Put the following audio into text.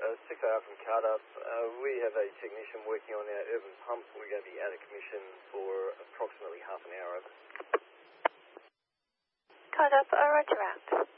6AR from Cardup. We have a technician working on our urban pump. We're going to be out of commission for approximately half an hour. Cardup, roger out.